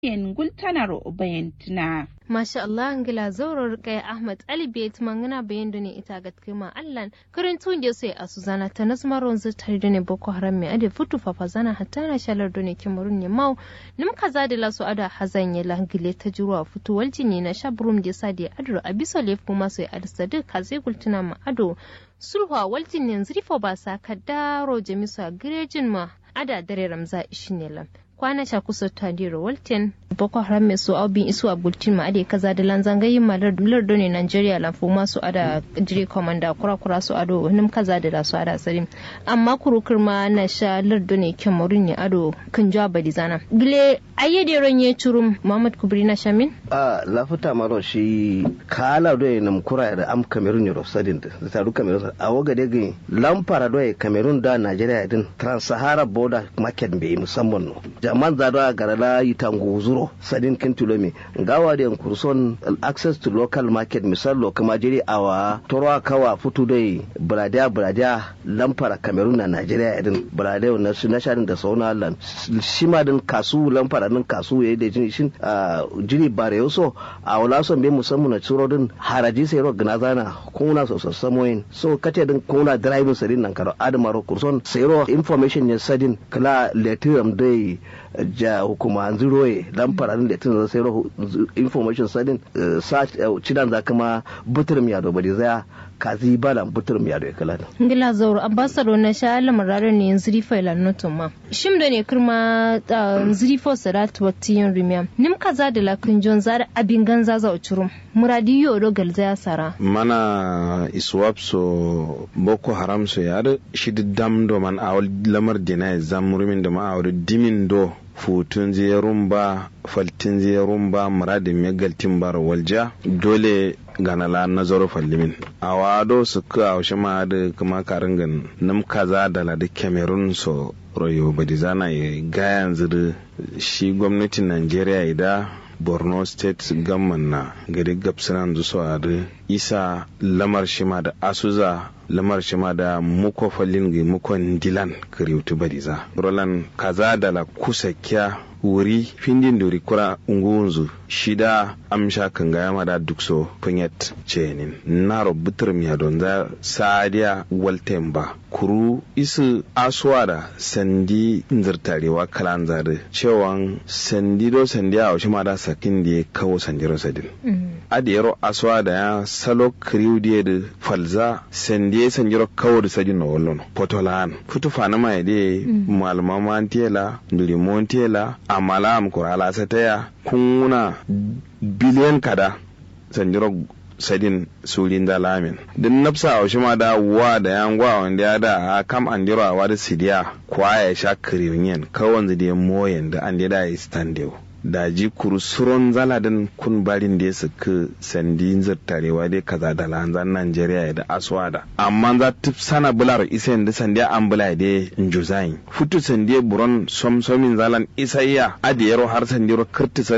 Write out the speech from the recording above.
yen gultanaro bayantina. Masha Allah ngila zaurar kai Ahmad Ali Bait mangana bayan da ne ita gatkima Allah karantun je sai a Suzana ta nasmaron zutar da ne Boko Haram mai ade futu fafazana hatta na shalar da ne Cameroon ne mau nim kaza da lasu ada hazan ya langile ta juruwa futu waljini na shabrum je sadi adro abiso lef kuma sai adsadik kaze gultuna ma ado sulwa waljinin zrifo ba sa kadaro jamisu girejin ma ada dare ramza ishinelam kwana sha kusa tadiro walten Boko Haram mai so abin isu a bulletin ma ade kaza da lanzangayin malar lardo ne Nigeria lafu masu ada jiri komanda kura su ado nim kaza da su ada sarim amma kurukur ma na sha lardo ne Cameroon ne ado kan jaba dizana gile ayyade ronye churum Muhammad Kubri na shamin lafuta maro shi kala do nam kura da am Cameroon ne rosadin da taru Cameroon a waga de gin lampara do Cameroon da Nigeria din Trans-Sahara border market bai musamman no jaman za do garala yitango zuro sadin kintulomi gawa da kurson access to local market misal kama jiri awa torwa kawa futu dai bradia lampara Cameroon na Nigeria idin bradia na su nasharin da sauna lan shima din kasu lampara din kasu yayi da jin shin jiri bare yoso a wala son be musamman na tsoro din haraji sai ro gna zana kuna so samoyin so kace din kuna driving sadin nan karo adamaro kurson sai ro information ne sadin kala letiram dai ja hukuma ziroye lamfararin da tun sai information sadin cidan za kama buturum ya do bari zaya kazi balan buturum ya do ya kala ngila zaur ambassador na sha alamarar ne yanzu rifa ila notuma shim da ne kirma zrifo sarat watiyin rimiam nim kaza da lakin jon zar abin ganza za uchurum muradi yo do galza ya sara mana iswap so Boko Haram so yar shi dam do man awal lamar dina zamurumin da ma awal dimin do futun ziyarun ba faltin ziyarun ba muradin megaltin bar walja dole ganala nazaro fallimin a wado su ka aushe ma da kuma karingan nam kaza da la da Cameroon so royo badizana ya ga yanzu da shi gwamnatin Najeriya ida Borno State gamman na gari gabsinan zuwa a da isa lamar shima da asuza lamar shima da muko fallin ga mukon dilan kariutu badiza rolan kaza da la kusa kya wuri findin duri kura ungunzu shida amsha kan gaya ma da dukso punyet cenin na rubutar miya don za sadiya waltemba kuru isu aswada sandi nzirtarewa kalan zare cewan sandi do sandi a wasu ma da sakin da ya kawo sandiro sadin adiyaro aswada ya salo kriu da falza sandi ya sandiro kawo da sadin na wallon potolan futufa na mai de malmama tela dulimon tela amala amkurala sataya kuna biliyan kada sandiro sadin sulin da lamin din nafsa a ma da wa da yangwa wanda ya da kam an diro a wada sidiya kwa ya sha kiriniyan kawan da moyen da an da ya standew da ji kursuron zaladin kun barin da su ka sandin zartarewa dai kaza da lanzan Najeriya da aswada amma za ta sana bular isen da sandiya an bula da injuzain futu sandiya buron somsomin zalan isaiya adiyaro har sandiro kirtisa